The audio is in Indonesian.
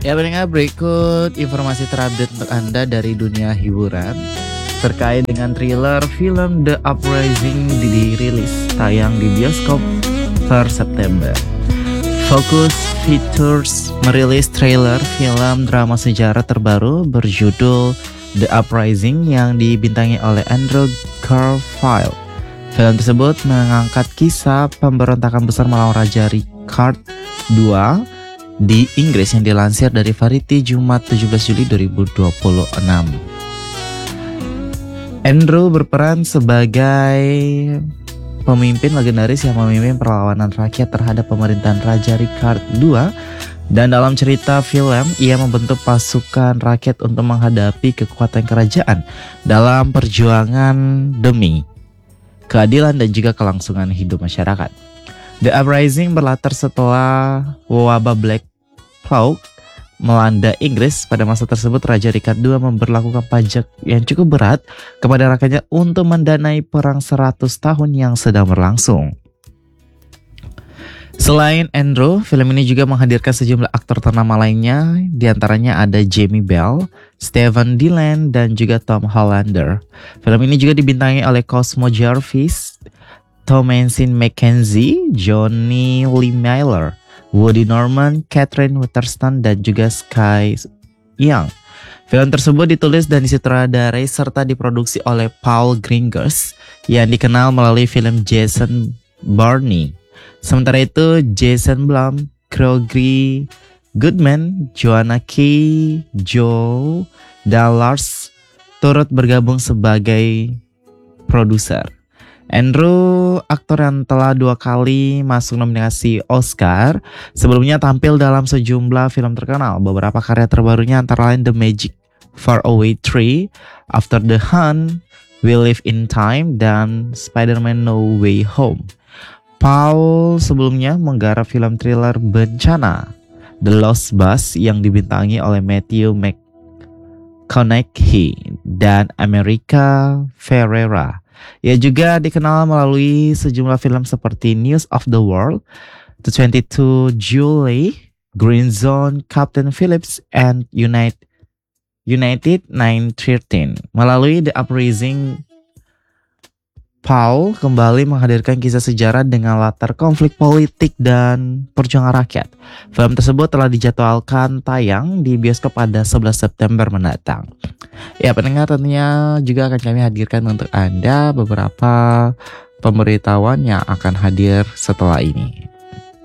Ya pendengar, berikut informasi terupdate untuk Anda dari dunia hiburan terkait dengan thriller film The Uprising dirilis tayang di bioskop per September. Focus Features merilis trailer film drama sejarah terbaru berjudul The Uprising yang dibintangi oleh Andrew Garfield. Film tersebut mengangkat kisah pemberontakan besar melawan Raja Richard II di Inggris yang dilansir dari Variety Jumat 17 Juli 2026. Andrew berperan sebagai pemimpin legendaris yang memimpin perlawanan rakyat terhadap pemerintahan Raja Richard II, dan dalam cerita film ia membentuk pasukan rakyat untuk menghadapi kekuatan kerajaan dalam perjuangan demi keadilan dan juga kelangsungan hidup masyarakat. The Uprising berlatar setelah wabah Black Plague melanda Inggris. Pada masa tersebut Raja Richard II memberlakukan pajak yang cukup berat kepada rakyatnya untuk mendanai perang 100 tahun yang sedang berlangsung. Selain Andrew, film ini juga menghadirkan sejumlah aktor ternama lainnya, diantaranya ada Jamie Bell, Stephen Dillon, dan juga Tom Hollander. Film ini juga dibintangi oleh Cosmo Jarvis, Thomasin McKenzie, Johnny Lee Miller, Woody Norman, Catherine Waterston, dan juga Sky Young. Film tersebut ditulis dan disutradarai serta diproduksi oleh Paul Greengrass yang dikenal melalui film Jason Barney. Sementara itu Jason Blum, Gregory Goodman, Joanna Key, Joe, dan Lars turut bergabung sebagai produser. Andrew, aktor yang telah 2 kali masuk nominasi Oscar, sebelumnya tampil dalam sejumlah film terkenal. Beberapa karya terbarunya antara lain The Magic Far Away 3, After the Hunt, We Live in Time, dan Spider-Man No Way Home. Paul sebelumnya menggarap film thriller bencana The Lost Bus yang dibintangi oleh Matthew McConaughey dan America Ferrera. Ia juga dikenal melalui sejumlah film seperti News of the World, The 22 July, Green Zone, Captain Phillips, and United 913. Melalui The Uprising, Paul kembali menghadirkan kisah sejarah dengan latar konflik politik dan perjuangan rakyat. Film tersebut telah dijadwalkan tayang di bioskop pada 11 September mendatang. Ya pendengar, tentunya juga akan kami hadirkan untuk Anda beberapa pemberitahuan yang akan hadir setelah ini.